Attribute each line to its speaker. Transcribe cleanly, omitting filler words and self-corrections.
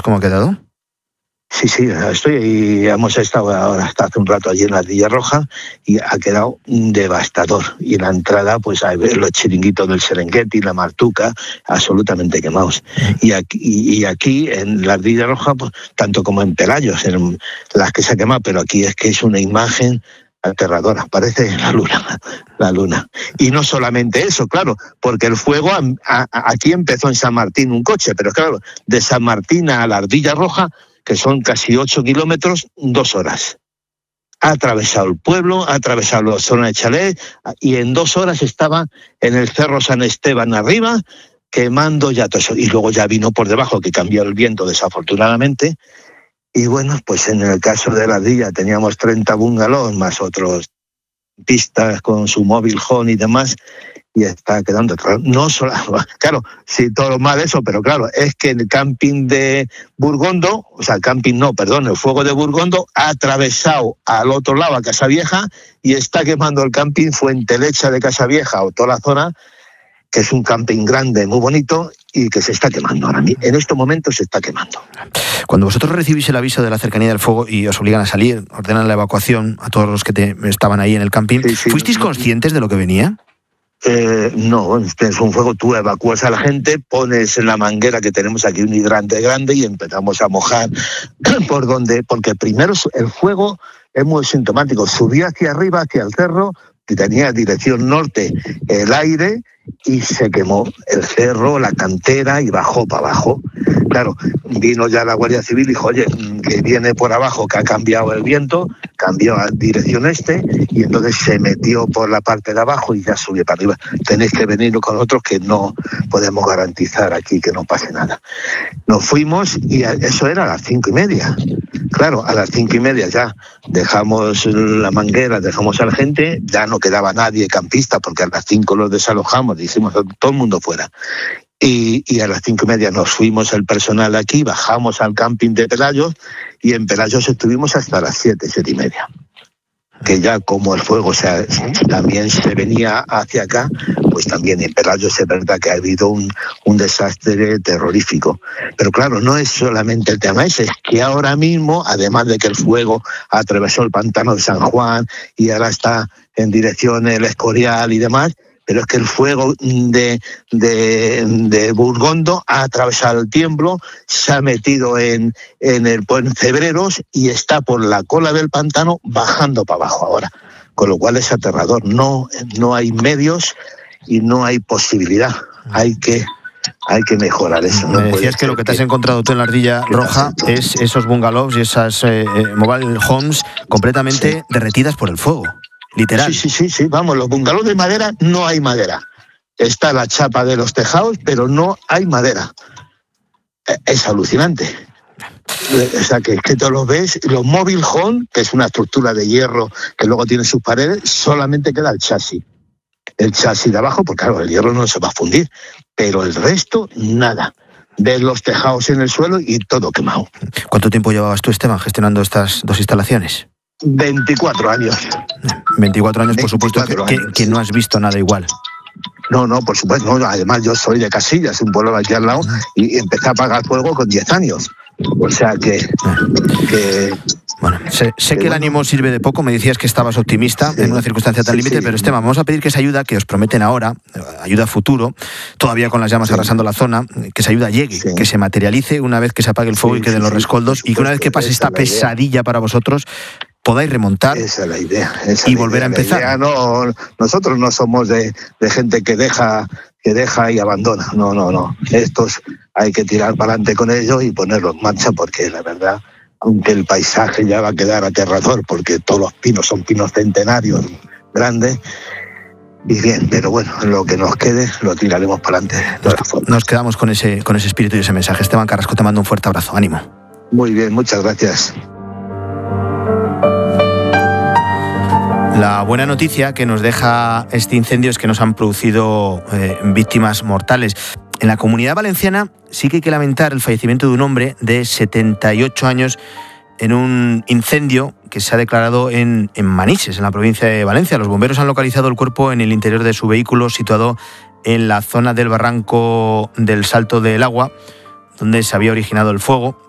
Speaker 1: cómo ha quedado?
Speaker 2: Sí, hemos estado ahora hasta hace un rato allí en la Ardilla Roja y ha quedado devastador. Y en la entrada, pues hay los chiringuitos del Serengeti, la Martuca, absolutamente quemados. Y aquí en la Ardilla Roja, pues tanto como en Pelayos, en las que se ha quemado, pero aquí es que es una imagen aterradora, parece la luna. Y no solamente eso, claro, porque el fuego aquí empezó en San Martín un coche, pero claro, de San Martín a la Ardilla Roja, que son casi 8 kilómetros, 2 horas. Ha atravesado el pueblo, ha atravesado la zona de chalet y en 2 horas estaba en el Cerro San Esteban arriba, quemando ya todo eso. Y luego ya vino por debajo, que cambió el viento desafortunadamente. Y bueno, pues en el caso de la Ardilla teníamos 30 bungalows más otros pistas con su móvil home y demás, y está quedando no solo, claro, sí, todo mal eso, pero claro, es que el camping de Burgondo, el fuego de Burgondo ha atravesado al otro lado a Casavieja y está quemando el camping Fuentelecha de Casavieja o toda la zona, que es un camping grande, muy bonito, y que se está quemando ahora mismo. En estos momentos se está quemando.
Speaker 1: Cuando vosotros recibís el aviso de la cercanía del fuego y os obligan a salir, ordenan la evacuación a todos los que estaban ahí en el camping, ¿fuisteis conscientes de lo que venía?
Speaker 2: No, es un fuego, tú evacúas a la gente, pones en la manguera que tenemos aquí un hidrante grande y empezamos a mojar porque primero el fuego es muy sintomático, subía hacia arriba, hacia el cerro, que tenía dirección norte el aire y se quemó el cerro, la cantera y bajó para abajo. Claro, vino ya la Guardia Civil y dijo, oye, que viene por abajo, que ha cambiado el viento, cambió a dirección este y entonces se metió por la parte de abajo y ya subió para arriba. Tenéis que venir con nosotros que no podemos garantizar aquí que no pase nada. Nos fuimos y eso era a las 5:30. Claro, a las 5:30 ya dejamos la manguera, dejamos a la gente, ya no quedaba nadie campista porque a las 5 los desalojamos, dijimos todo el mundo fuera. Y a las 5:30 nos fuimos el personal aquí, bajamos al camping de Pelayos y en Pelayos estuvimos hasta las 7:30. Que ya como el fuego también se venía hacia acá, pues también en Pelayos es verdad que ha habido un desastre terrorífico. Pero claro, no es solamente el tema ese, es que ahora mismo, además de que el fuego atravesó el pantano de San Juan y ahora está en dirección el Escorial y demás, pero es que el fuego de Burgondo ha atravesado el Tiemblo, se ha metido en el Puentebreros y está por la cola del pantano bajando para abajo ahora, con lo cual es aterrador. No hay medios y no hay posibilidad. Hay que mejorar eso.
Speaker 1: Me decías que lo que te has encontrado tú en la Ardilla Roja es esos bungalows y esas mobile homes completamente derretidas por el fuego. Literal.
Speaker 2: Sí, vamos, los bungalows de madera no hay madera. Está la chapa de los tejados, pero no hay madera. Es alucinante. O sea, que tú los ves, los mobile home, que es una estructura de hierro que luego tiene sus paredes, solamente queda el chasis. El chasis de abajo, porque claro, el hierro no se va a fundir, pero el resto, nada. Ves los tejados en el suelo y todo quemado.
Speaker 1: ¿Cuánto tiempo llevabas tú, Esteban, gestionando estas dos instalaciones?
Speaker 2: 24 años.
Speaker 1: 24 años, por supuesto, que no has visto nada igual.
Speaker 2: No, por supuesto. No, además, yo soy de Casillas, un pueblo de aquí al lado, y empecé a apagar fuego con 10 años. O sea que
Speaker 1: Bueno, sé que el ánimo sirve de poco. Me decías que estabas optimista en una circunstancia tan límite, pero Esteban, vamos a pedir que esa ayuda que os prometen ahora, ayuda a futuro, todavía con las llamas arrasando la zona, que esa ayuda llegue, que se materialice una vez que se apague el fuego y queden los rescoldos, y que una vez que pase esta pesadilla para vosotros, podáis remontar.
Speaker 2: Esa es la idea.
Speaker 1: Y volver a empezar.
Speaker 2: Nosotros no somos de gente que deja y abandona. No. Estos hay que tirar para adelante con ellos y ponerlos en marcha, porque la verdad, aunque el paisaje ya va a quedar aterrador, porque todos los pinos son pinos centenarios grandes, y bien, pero bueno, lo que nos quede lo tiraremos para adelante.
Speaker 1: Nos quedamos con ese espíritu y ese mensaje. Esteban Carrasco, te mando un fuerte abrazo. Ánimo.
Speaker 2: Muy bien, muchas gracias.
Speaker 1: La buena noticia que nos deja este incendio es que no se han producido víctimas mortales. En la Comunidad Valenciana sí que hay que lamentar el fallecimiento de un hombre de 78 años en un incendio que se ha declarado en Manises, en la provincia de Valencia. Los bomberos han localizado el cuerpo en el interior de su vehículo situado en la zona del barranco del Salto del Agua, donde se había originado el fuego.